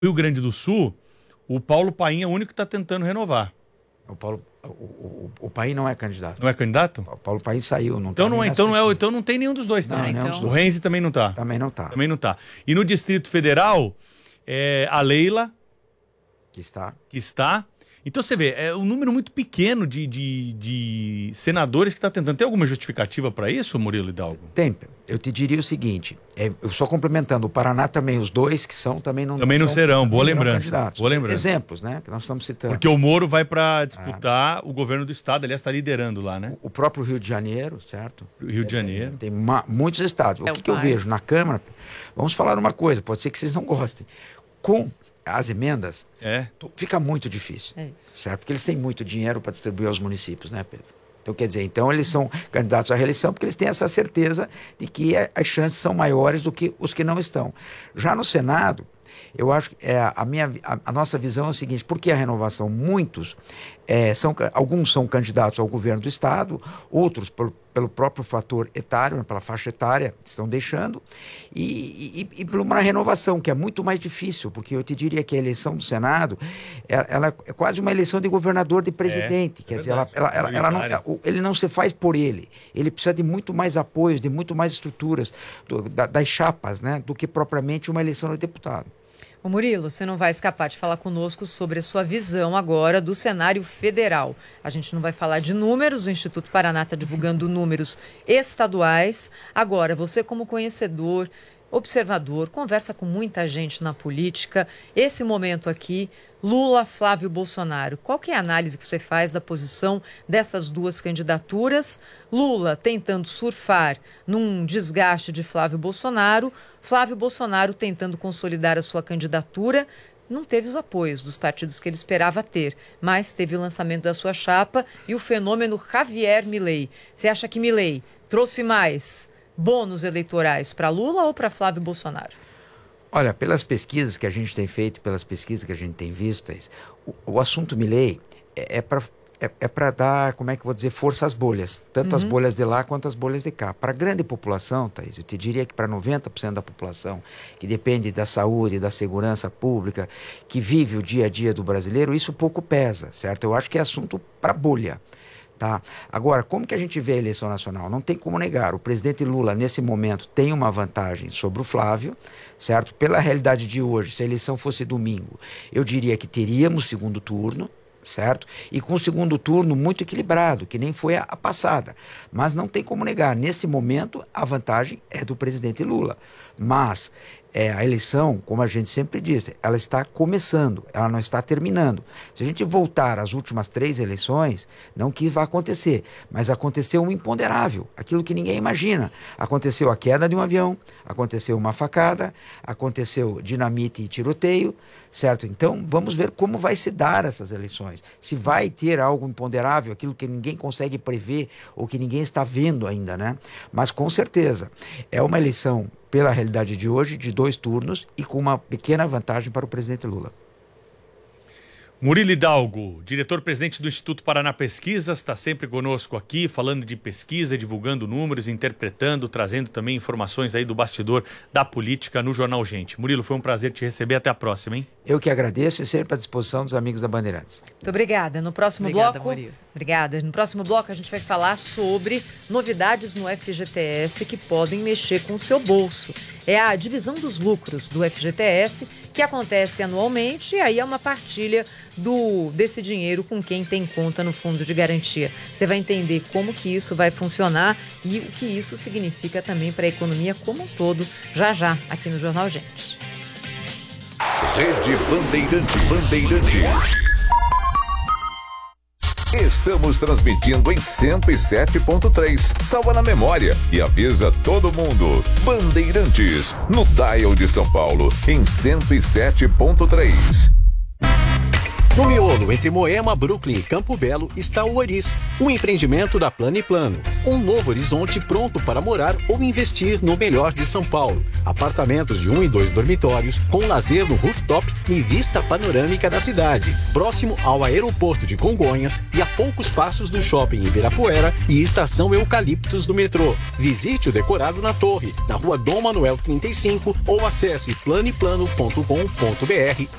Rio Grande do Sul, o Paulo Paim é o único que está tentando renovar. O Paim não é candidato. Não é candidato? O Paulo Paim saiu, não então tá não é, então não tem nenhum dos dois, não. também. Então... O Renzi também não está. Também não está. E no Distrito Federal, a Leila, que está. Então você vê, é um número muito pequeno de senadores que está tentando. Tem alguma justificativa para isso, Murilo Hidalgo? Tem. Eu te diria o seguinte, eu só complementando, o Paraná também, os dois que são, também não serão. Boa lembrança. Exemplos, né, que nós estamos citando. Porque o Moro vai para disputar o governo do estado, aliás, está liderando lá, né? O próprio Rio de Janeiro, certo? Rio de Janeiro. Tem muitos estados. O que eu vejo na Câmara, vamos falar uma coisa, pode ser que vocês não gostem, com as emendas, fica muito difícil, certo? Porque eles têm muito dinheiro para distribuir aos municípios, né, Pedro? Então, quer dizer, eles são candidatos à reeleição porque eles têm essa certeza de que as chances são maiores do que os que não estão. Já no Senado, eu acho que a nossa visão é o seguinte, porque a renovação, alguns são candidatos ao governo do estado, outros pelo próprio fator etário, pela faixa etária, estão deixando, e por uma renovação que é muito mais difícil, porque eu te diria que a eleição do Senado, ela é quase uma eleição de governador, de presidente, quer dizer, ele não se faz por ele precisa de muito mais apoios, de muito mais estruturas das chapas, né, do que propriamente uma eleição de deputado. Ô Murilo, você não vai escapar de falar conosco sobre a sua visão agora do cenário federal. A gente não vai falar de números, o Instituto Paraná está divulgando números estaduais. Agora, você como conhecedor, observador, conversa com muita gente na política. Esse momento aqui, Lula, Flávio Bolsonaro. Qual que é a análise que você faz da posição dessas duas candidaturas? Lula tentando surfar num desgaste de Flávio Bolsonaro tentando consolidar a sua candidatura. Não teve os apoios dos partidos que ele esperava ter, mas teve o lançamento da sua chapa e o fenômeno Javier Milei. Você acha que Milei trouxe mais bônus eleitorais para Lula ou para Flávio Bolsonaro? Olha, pelas pesquisas que a gente tem feito, pelas pesquisas que a gente tem visto, o assunto Milei é para dar, como é que eu vou dizer, força às bolhas. Tanto as bolhas de lá quanto as bolhas de cá. Para a grande população, Thaís, eu te diria que para 90% da população, que depende da saúde, da segurança pública, que vive o dia a dia do brasileiro, isso pouco pesa, certo? Eu acho que é assunto para bolha. Tá? Agora, como que a gente vê a eleição nacional? Não tem como negar. O presidente Lula, nesse momento, tem uma vantagem sobre o Flávio, certo? Pela realidade de hoje, se a eleição fosse domingo, eu diria que teríamos segundo turno, certo? E com o segundo turno muito equilibrado, que nem foi a passada. Mas não tem como negar, nesse momento a vantagem é do presidente Lula. Mas a eleição, como a gente sempre diz, ela está começando, ela não está terminando. Se a gente voltar às últimas 3 eleições, não que vai acontecer, mas aconteceu um imponderável, aquilo que ninguém imagina. Aconteceu a queda de um avião, aconteceu uma facada, aconteceu dinamite e tiroteio, certo? Então, vamos ver como vai se dar essas eleições. Se vai ter algo imponderável, aquilo que ninguém consegue prever ou que ninguém está vendo ainda, né? Mas, com certeza, é uma eleição, pela realidade de hoje, de 2 turnos e com uma pequena vantagem para o presidente Lula. Murilo Hidalgo, diretor-presidente do Instituto Paraná Pesquisas, está sempre conosco aqui, falando de pesquisa, divulgando números, interpretando, trazendo também informações aí do bastidor da política no Jornal Gente. Murilo, foi um prazer te receber, até a próxima, hein? Eu que agradeço e sempre à disposição dos amigos da Bandeirantes. Muito obrigada. No próximo bloco... Murilo. Obrigada. No próximo bloco a gente vai falar sobre novidades no FGTS que podem mexer com o seu bolso. É a divisão dos lucros do FGTS que acontece anualmente e aí é uma partilha desse dinheiro com quem tem conta no fundo de garantia. Você vai entender como que isso vai funcionar e o que isso significa também para a economia como um todo, já aqui no Jornal Gente. Rede Bandeirantes. Estamos transmitindo em 107.3. Salva na memória e avisa todo mundo. Bandeirantes, no dial de São Paulo, em 107.3. No miolo, entre Moema, Brooklyn e Campo Belo, está o Oris, um empreendimento da Plano e Plano. Um novo horizonte pronto para morar ou investir no melhor de São Paulo. Apartamentos de 1 e 2 dormitórios, com lazer no rooftop e vista panorâmica da cidade. Próximo ao aeroporto de Congonhas e a poucos passos do shopping Ibirapuera e estação Eucaliptos do metrô. Visite o decorado na Torre, na rua Dom Manuel 35 ou acesse planeplano.com.br